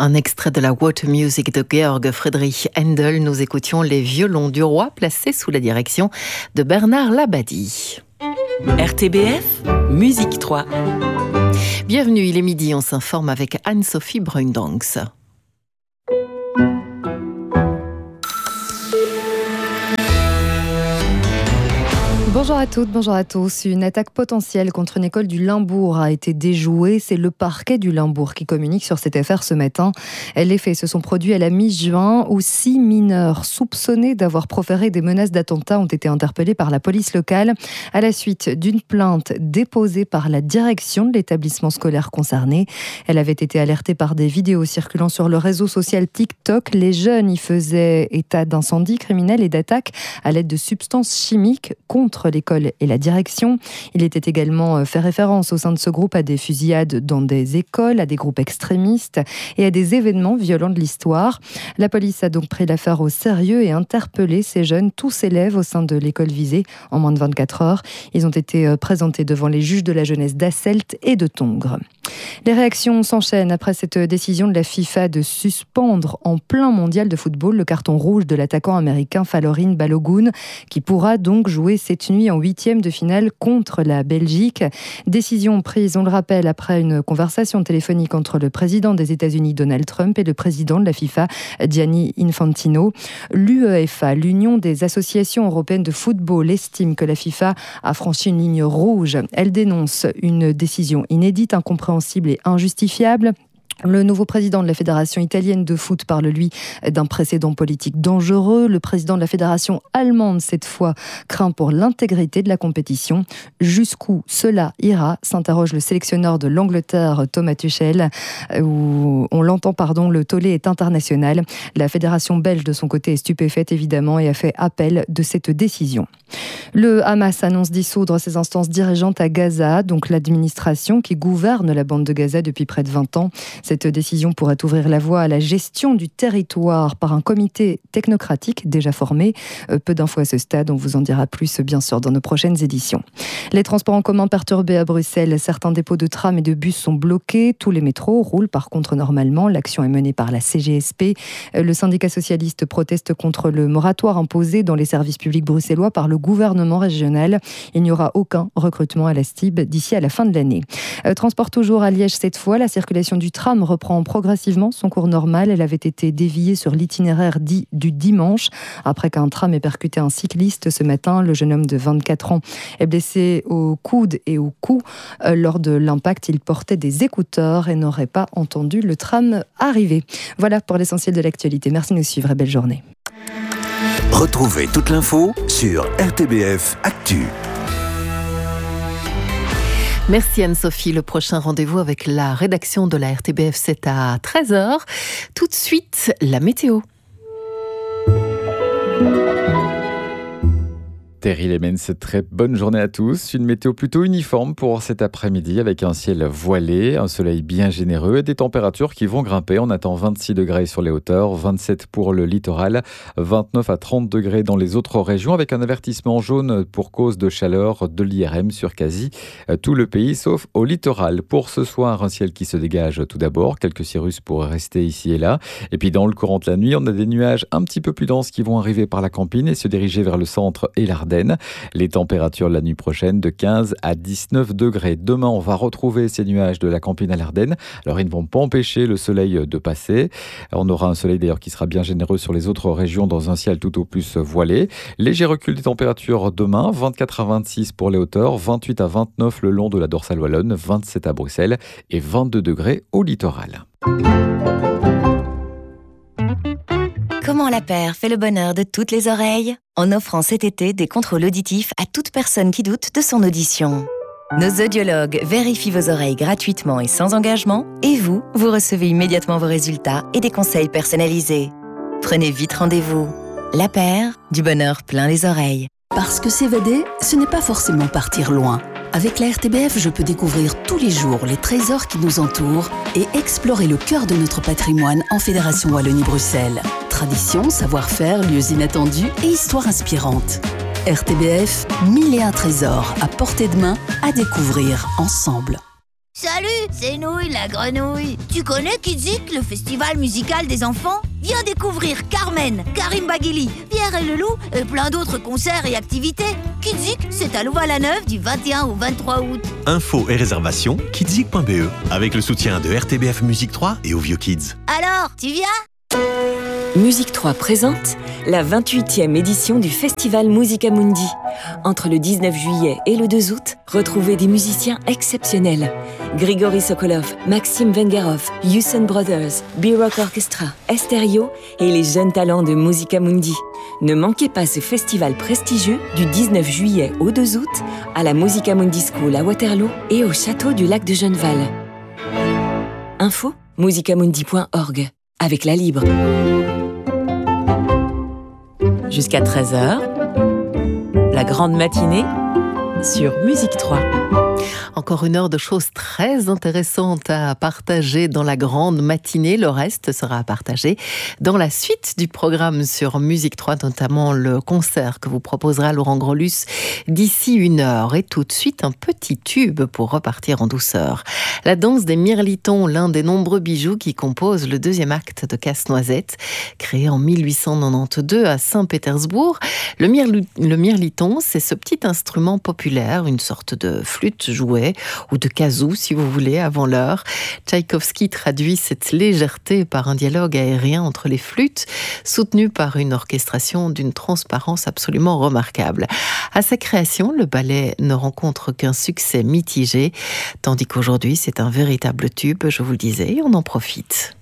Un extrait de la Water Music de Georg Friedrich Händel. Nous écoutions les violons du roi placés sous la direction de Bernard Labadie. RTBF, Musique 3. Bienvenue, il est midi, on s'informe avec Anne-Sophie Bruyndangs. Bonjour à toutes, bonjour à tous. Une attaque potentielle contre une école du Limbourg a été déjouée. C'est le parquet du Limbourg qui communique sur cette affaire ce matin. Les faits se sont produits à la mi-juin où 6 mineurs soupçonnés d'avoir proféré des menaces d'attentat ont été interpellés par la police locale à la suite d'une plainte déposée par la direction de l'établissement scolaire concerné. Elle avait été alertée par des vidéos circulant sur le réseau social TikTok. Les jeunes y faisaient état d'incendies criminels et d'attaques à l'aide de substances chimiques contre l'école et la direction. Il était également fait référence au sein de ce groupe à des fusillades dans des écoles, à des groupes extrémistes et à des événements violents de l'histoire. La police a donc pris l'affaire au sérieux et interpellé ces jeunes, tous élèves au sein de l'école visée en moins de 24 heures. Ils ont été présentés devant les juges de la jeunesse d'Asselt et de Tongres. Les réactions s'enchaînent après cette décision de la FIFA de suspendre en plein mondial de football le carton rouge de l'attaquant américain Falorin Balogun, qui pourra donc jouer cette nuit en 8e de finale contre la Belgique. Décision prise, on le rappelle, après une conversation téléphonique entre le président des États-Unis Donald Trump et le président de la FIFA Gianni Infantino. L'UEFA, l'Union des associations européennes de football, estime que la FIFA a franchi une ligne rouge. Elle dénonce une décision inédite, incompréhensible et injustifiable. Le nouveau président de la Fédération italienne de foot parle, lui, d'un précédent politique dangereux. Le président de la Fédération allemande, cette fois, craint pour l'intégrité de la compétition. Jusqu'où cela ira, s'interroge le sélectionneur de l'Angleterre, Thomas Tuchel, où on l'entend, le tollé est international. La Fédération belge, de son côté, est stupéfaite, évidemment, et a fait appel de cette décision. Le Hamas annonce dissoudre ses instances dirigeantes à Gaza, donc l'administration qui gouverne la bande de Gaza depuis près de 20 ans. Cette décision pourrait ouvrir la voie à la gestion du territoire par un comité technocratique déjà formé. Peu d'infos à ce stade, on vous en dira plus bien sûr dans nos prochaines éditions. Les transports en commun perturbés à Bruxelles, certains dépôts de trams et de bus sont bloqués. Tous les métros roulent par contre normalement. L'action est menée par la CGSP. Le syndicat socialiste proteste contre le moratoire imposé dans les services publics bruxellois par le gouvernement régional. Il n'y aura aucun recrutement à la STIB d'ici à la fin de l'année. Transport toujours à Liège cette fois, la circulation du tram reprend progressivement son cours normal. Elle avait été déviée sur l'itinéraire dit du dimanche après qu'un tram ait percuté un cycliste ce matin. Le jeune homme de 24 ans est blessé au coude et au cou. Lors de l'impact, il portait des écouteurs et n'aurait pas entendu le tram arriver. Voilà pour l'essentiel de l'actualité. Merci de nous suivre et belle journée. Retrouvez toute l'info sur RTBF Actu. Merci Anne-Sophie. Le prochain rendez-vous avec la rédaction de la RTBF, c'est à 13h. Tout de suite, la météo. Terry Lemens, très bonne journée à tous. Une météo plutôt uniforme pour cet après-midi avec un ciel voilé, un soleil bien généreux et des températures qui vont grimper. On attend 26 degrés sur les hauteurs, 27 pour le littoral, 29 à 30 degrés dans les autres régions avec un avertissement jaune pour cause de chaleur de l'IRM sur quasi tout le pays sauf au littoral. Pour ce soir, un ciel qui se dégage tout d'abord, quelques cirrus pourraient rester ici et là. Et puis dans le courant de la nuit, on a des nuages un petit peu plus denses qui vont arriver par la Campine et se diriger vers le centre et l'Ardenne. Les températures la nuit prochaine de 15 à 19 degrés. Demain, on va retrouver ces nuages de la Campine à l'Ardenne. Alors, ils ne vont pas empêcher le soleil de passer. On aura un soleil d'ailleurs qui sera bien généreux sur les autres régions dans un ciel tout au plus voilé. Léger recul des températures demain, 24 à 26 pour les hauteurs, 28 à 29 le long de la dorsale wallonne, 27 à Bruxelles et 22 degrés au littoral. Comment la paire fait le bonheur de toutes les oreilles en offrant cet été des contrôles auditifs à toute personne qui doute de son audition. Nos audiologues vérifient vos oreilles gratuitement et sans engagement et vous recevez immédiatement vos résultats et des conseils personnalisés. Prenez vite rendez-vous. La paire, du bonheur plein les oreilles. Parce que s'évader, ce n'est pas forcément partir loin. Avec la RTBF, je peux découvrir tous les jours les trésors qui nous entourent et explorer le cœur de notre patrimoine en Fédération Wallonie-Bruxelles. Tradition, savoir-faire, lieux inattendus et histoires inspirantes. RTBF, 1001 trésors à portée de main à découvrir ensemble. Salut, c'est Nouille la grenouille. Tu connais Kidzik, le festival musical des enfants? Viens découvrir Carmen, Karim Baghili, Pierre et le Loup et plein d'autres concerts et activités. Kidzik, c'est à Louvain-la-Neuve du 21 au 23 août. Infos et réservations, kidzik.be, avec le soutien de RTBF Musique 3 et Ovio Kids. Alors, tu viens? Musique 3 présente la 28e édition du festival Musicamundi. Entre le 19 juillet et le 2 août, retrouvez des musiciens exceptionnels. Grigory Sokolov, Maxime Vengerov, Houston Brothers, B-Rock Orchestra, Esterio et les jeunes talents de Musicamundi. Ne manquez pas ce festival prestigieux du 19 juillet au 2 août à la Musicamundi School à Waterloo et au château du lac de Genneval. Info musicamundi.org avec la Libre. Jusqu'à 13h, la grande matinée sur Musique 3. Encore une heure de choses très intéressantes à partager dans la grande matinée. Le reste sera à partager dans la suite du programme sur Musique 3, notamment le concert que vous proposera Laurent Grolus d'ici 1 heure. Et tout de suite, un petit tube pour repartir en douceur. La danse des mirlitons, l'un des nombreux bijoux qui composent le 2e acte de Casse-Noisette, créé en 1892 à Saint-Pétersbourg. Le mirliton, c'est ce petit instrument populaire, une sorte de flûte jouée ou de kazoo si vous voulez, avant l'heure. Tchaïkovski traduit cette légèreté par un dialogue aérien entre les flûtes, soutenu par une orchestration d'une transparence absolument remarquable. À sa création, le ballet ne rencontre qu'un succès mitigé, tandis qu'aujourd'hui c'est un véritable tube, je vous le disais, et on en profite.